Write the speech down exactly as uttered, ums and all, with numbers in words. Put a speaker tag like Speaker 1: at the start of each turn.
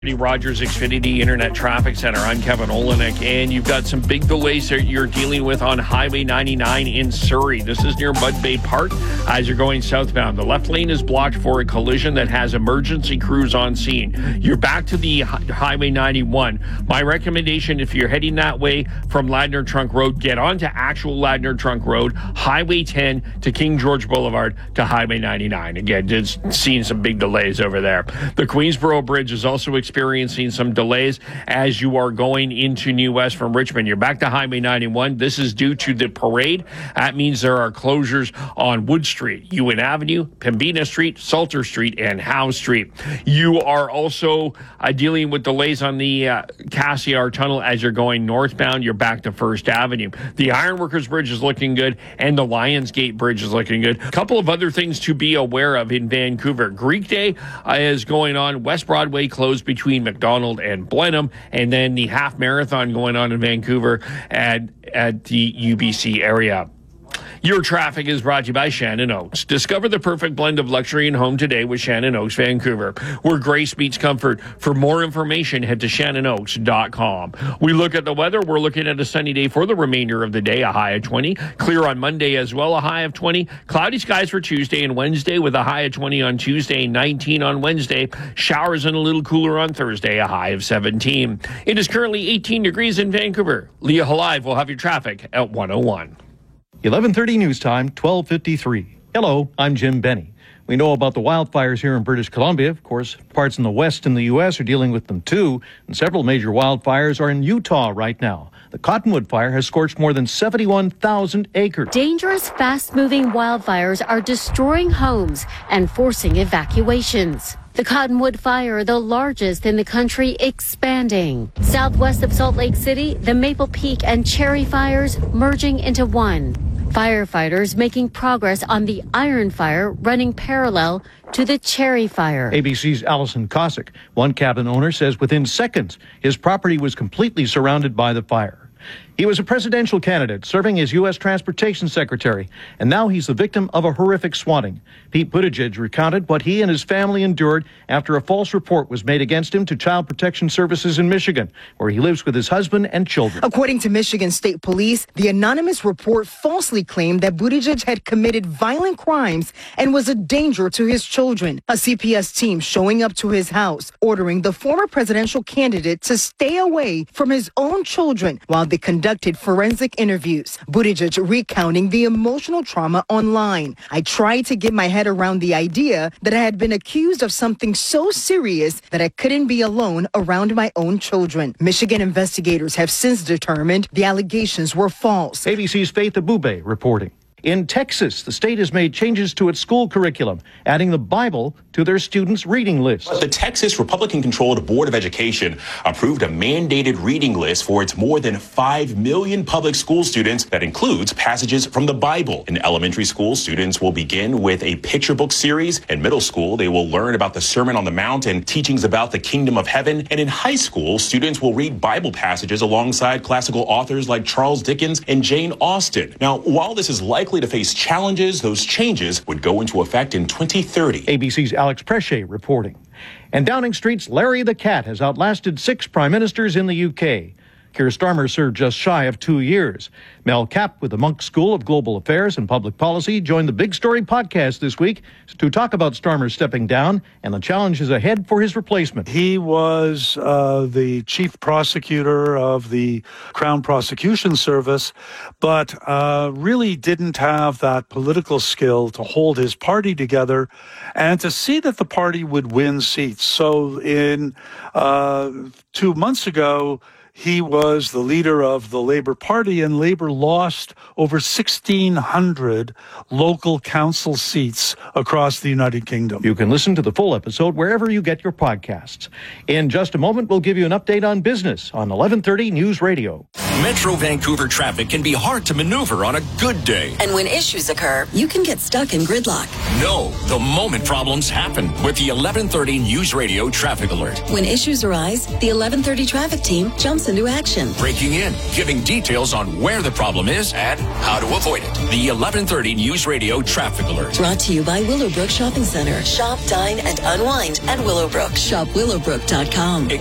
Speaker 1: Rogers Xfinity Internet Traffic Center. I'm Kevin Olenek, and you've got some big delays that you're dealing with on Highway ninety-nine in Surrey. This is near Mud Bay Park as you're going southbound. The left lane is blocked for a collision that has emergency crews on scene. You're back to the Highway ninety-one. My recommendation, if you're heading that way from Ladner Trunk Road, get onto actual Ladner Trunk Road, Highway ten to King George Boulevard to Highway ninety-nine. Again, just seeing some big delays over there. The Queensboro Bridge is also experiencing some delays as you are going into New West from Richmond. You're back to Highway ninety-one. This is due to the parade. That means there are closures on Wood Street, Ewan Avenue, Pembina Street, Salter Street, and Howe Street. You are also uh, dealing with delays on the uh, Cassiar Tunnel as you're going northbound. You're back to First Avenue. The Ironworkers Bridge is looking good, and the Lionsgate Bridge is looking good. A couple of other things to be aware of in Vancouver. Greek Day uh, is going on. West Broadway closed between between McDonald and Blenheim, and then the half marathon going on in Vancouver at, at the U B C area. Your traffic is brought to you by Shannon Oaks. Discover the perfect blend of luxury and home today with Shannon Oaks Vancouver, where grace meets comfort. For more information, head to shannon oaks dot com. We look at the weather. We're looking at a sunny day for the remainder of the day, a high of twenty. Clear on Monday as well, a high of twenty. Cloudy skies for Tuesday and Wednesday with a high of twenty on Tuesday, nineteen on Wednesday. Showers and a little cooler on Thursday, a high of seventeen. It is currently eighteen degrees in Vancouver. Leah Halive will have your traffic at one oh one.
Speaker 2: eleven thirty news time, twelve fifty-three. Hello, I'm Jim Benny. We know about the wildfires here in British Columbia. Of course, parts in the west in the U S are dealing with them too, and several major wildfires are in Utah right now. The Cottonwood Fire has scorched more than seventy-one thousand acres.
Speaker 3: Dangerous, fast-moving wildfires are destroying homes and forcing evacuations. The Cottonwood Fire, the largest in the country, expanding. Southwest of Salt Lake City, the Maple Peak and Cherry fires merging into one. Firefighters making progress on the Iron Fire running parallel to the Cherry Fire.
Speaker 2: A B C's Allison Cossack, one cabin owner, says within seconds his property was completely surrounded by the fire. He was a presidential candidate serving as U S Transportation Secretary, and now he's the victim of a horrific swatting. Pete Buttigieg recounted what he and his family endured after a false report was made against him to Child Protection Services in Michigan, where he lives with his husband and children.
Speaker 4: According to Michigan State Police, the anonymous report falsely claimed that Buttigieg had committed violent crimes and was a danger to his children. A C P S team showing up to his house, ordering the former presidential candidate to stay away from his own children while they conducted forensic interviews. Buttigieg recounting the emotional trauma online. I tried to get my head around the idea that I had been accused of something so serious that I couldn't be alone around my own children. Michigan investigators have since determined the allegations were false.
Speaker 2: A B C's Faith Abube reporting. In Texas, the state has made changes to its school curriculum, adding the Bible to their students' reading list.
Speaker 5: The Texas Republican-controlled Board of Education approved a mandated reading list for its more than five million public school students that includes passages from the Bible. In elementary school, students will begin with a picture book series. In middle school, they will learn about the Sermon on the Mount and teachings about the kingdom of heaven. And in high school, students will read Bible passages alongside classical authors like Charles Dickens and Jane Austen. Now, while this is likely to face challenges, those changes would go into effect in twenty thirty.
Speaker 2: A B C's Alex Preche reporting. And Downing Street's Larry the Cat has outlasted six prime ministers in the U K. Keir Starmer served just shy of two years. Mel Kapp with the Monk School of Global Affairs and Public Policy joined the Big Story podcast this week to talk about Starmer stepping down and the challenges ahead for his replacement.
Speaker 6: He was uh, the chief prosecutor of the Crown Prosecution Service, but uh, really didn't have that political skill to hold his party together and to see that the party would win seats. So in uh, two months ago, he was the leader of the Labour Party, and Labour lost over sixteen hundred local council seats across the United Kingdom.
Speaker 2: You can listen to the full episode wherever you get your podcasts. In just a moment, we'll give you an update on business on eleven thirty News Radio.
Speaker 7: Metro Vancouver traffic can be hard to maneuver on a good day.
Speaker 8: And when issues occur, you can get stuck in gridlock.
Speaker 7: No, the moment problems happen with the eleven thirty News Radio Traffic Alert.
Speaker 8: When issues arise, the eleven thirty traffic team jumps into action.
Speaker 7: Breaking in, giving details on where the problem is and how to avoid it. The eleven thirty News Radio Traffic Alert.
Speaker 8: Brought to you by Willowbrook Shopping Center. Shop, dine, and unwind at Willowbrook. Shop willowbrook dot com.